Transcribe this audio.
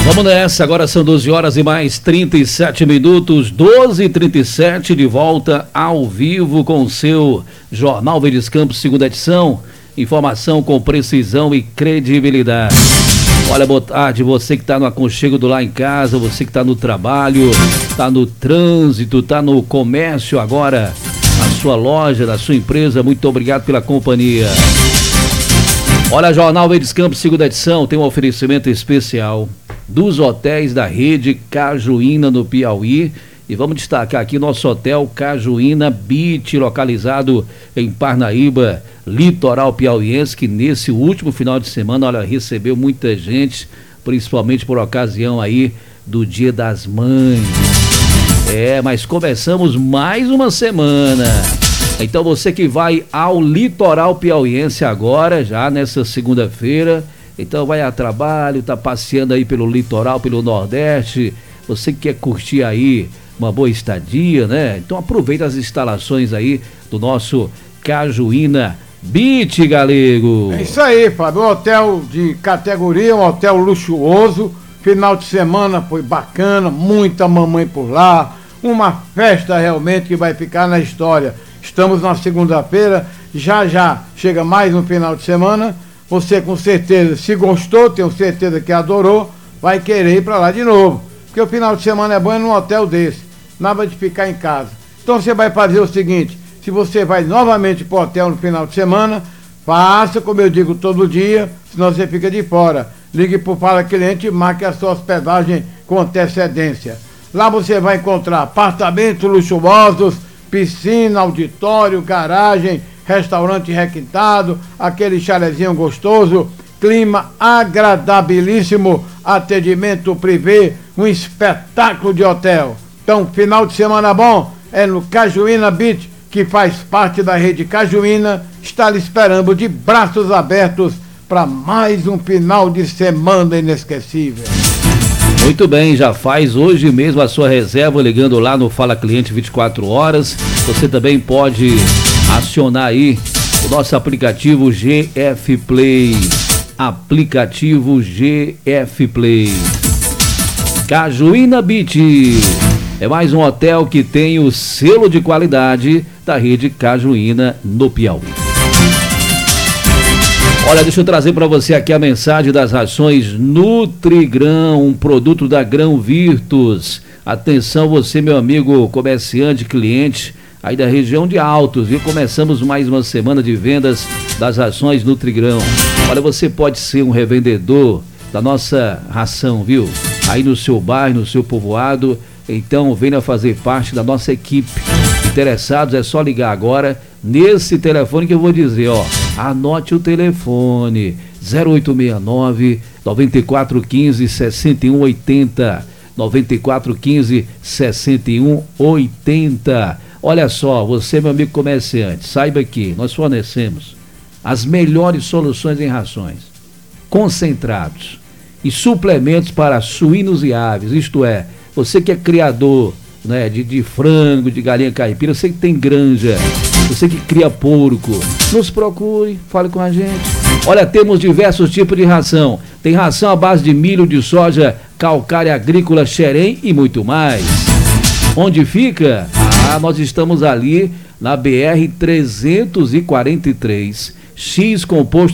Vamos nessa, agora são 12 horas e mais 37 minutos, 12h37, de volta ao vivo com o seu Jornal Verdes Campos, segunda edição. Informação com precisão e credibilidade. Olha, boa tarde, você que está no aconchego do Lá em Casa, você que está no trabalho, está no trânsito, está no comércio agora, na sua loja, na sua empresa, muito obrigado pela companhia. Olha, Jornal Verdes Campos, segunda edição, tem um oferecimento especial dos hotéis da rede Cajuína no Piauí. E vamos destacar aqui nosso hotel Cajuína Beach, localizado em Parnaíba, litoral piauiense, que nesse último final de semana, olha, recebeu muita gente, principalmente por ocasião aí do Dia das Mães. Mas começamos mais uma semana. Então você que vai ao litoral piauiense agora, já nessa segunda-feira, então vai a trabalho, tá passeando aí pelo litoral, pelo Nordeste, você que quer curtir aí uma boa estadia, né? Então aproveita as instalações aí do nosso Cajuína Beach, galego. É isso aí, Fábio, um hotel de categoria, um hotel luxuoso, final de semana foi bacana, muita mamãe por lá, uma festa realmente que vai ficar na história. Estamos na segunda-feira, já chega mais um final de semana. Você com certeza, se gostou, tenho certeza que adorou, vai querer ir para lá de novo. Porque o final de semana é bom num hotel desse, nada de ficar em casa. Então você vai fazer o seguinte, se você vai novamente para o hotel no final de semana, faça como eu digo todo dia, senão você fica de fora. Ligue para o Fala Cliente e marque a sua hospedagem com antecedência. Lá você vai encontrar apartamentos luxuosos, piscina, auditório, garagem, restaurante requintado, aquele chalezinho gostoso, clima agradabilíssimo, atendimento privê, um espetáculo de hotel. Então, final de semana bom é no Cajuína Beach, que faz parte da rede Cajuína, está lhe esperando de braços abertos para mais um final de semana inesquecível. Muito bem, já faz hoje mesmo a sua reserva ligando lá no Fala Cliente 24 horas. Você também pode acionar aí o nosso aplicativo GF Play. Aplicativo GF Play. Cajuína Beach é mais um hotel que tem o selo de qualidade da rede Cajuína no Piauí. Olha, deixa eu trazer para você aqui a mensagem das rações Nutrigrão, um produto da Grão Virtus. Atenção você, meu amigo comerciante, cliente aí da região de Altos, viu? Começamos mais uma semana de vendas das rações Nutrigrão. Olha, você pode ser um revendedor da nossa ração, viu? Aí no seu bairro, no seu povoado, então venha fazer parte da nossa equipe. Interessados é só ligar agora nesse telefone que eu vou dizer, ó. Anote o telefone 0869 9415 6180 9415 6180. Olha só, você, meu amigo comerciante, saiba que nós fornecemos as melhores soluções em rações, concentrados e suplementos para suínos e aves. Isto é, você que é criador, né, de frango, de galinha caipira, você que tem granja, você que cria porco, nos procure, fale com a gente. Olha, temos diversos tipos de ração. Tem ração à base de milho, de soja, calcária agrícola, xerém e muito mais. Onde fica? Nós estamos ali na BR 343, X composto